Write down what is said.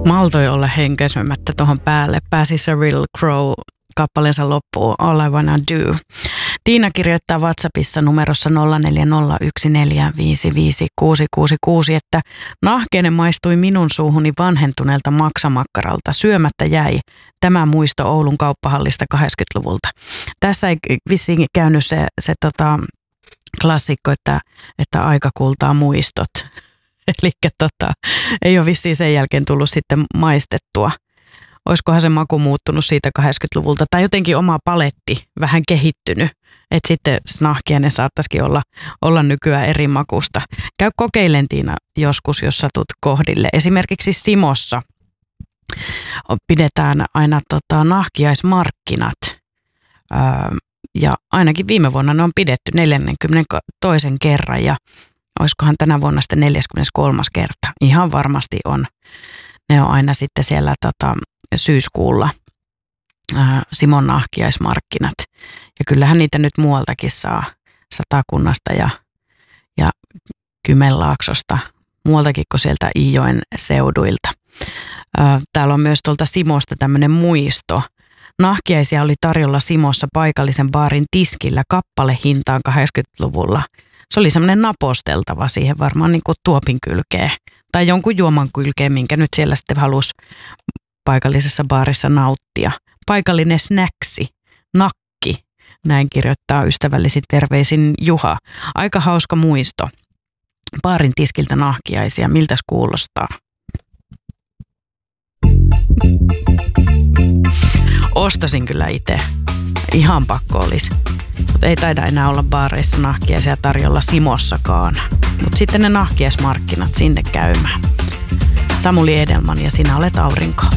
maltoi olla henkäisemättä tuohon päälle. Pääsi Sheryl Crow kappaleensa loppuun, All I Wanna Do. Tiina kirjoittaa WhatsAppissa numerossa 0401455666, että nahkeinen maistui minun suuhuni vanhentuneelta maksamakkaralta. Syömättä jäi tämä muisto Oulun kauppahallista 80-luvulta. Tässä ei vissiin käynyt se klassikko, että aika kultaa muistot. Eli ei ole vissiin sen jälkeen tullut sitten maistettua. Olisikohan se maku muuttunut siitä 80-luvulta tai jotenkin oma paletti vähän kehittynyt, että sitten nahkiainen saattaisikin olla nykyään eri makusta. Käy kokeilen Tiina joskus, jos satut kohdille. Esimerkiksi Simossa pidetään aina nahkiaismarkkinat ja ainakin viime vuonna ne on pidetty 42. kerran ja olisikohan tänä vuonna sitten 43. kerta. Ihan varmasti on. Ne on aina sitten siellä syyskuulla Simon nahkiaismarkkinat. Ja kyllähän niitä nyt muualtakin saa Satakunnasta ja Kymenlaaksosta, muualtakin kuin sieltä Iijoen seuduilta. Täällä on myös tuolta Simosta tämmöinen muisto. Nahkiaisia oli tarjolla Simossa paikallisen baarin tiskillä kappalehintaan 80-luvulla. Se oli semmoinen naposteltava siihen varmaan niin kuin tuopin kylkeen tai jonkun juoman kylkeen, minkä nyt siellä sitten halusi paikallisessa baarissa nauttia. Paikallinen snäksi, nakki, näin kirjoittaa ystävällisin terveisin Juha. Aika hauska muisto. Baarin tiskiltä nahkiaisia, miltäs kuulostaa? Ostasin kyllä itse. Ihan pakko olisi. Mutta ei taida enää olla baareissa nahkiaisia tarjolla Simossakaan. Mutta sitten ne nahkiaismarkkinat sinne käymään. Samuli Edelman ja Sinä olet aurinko.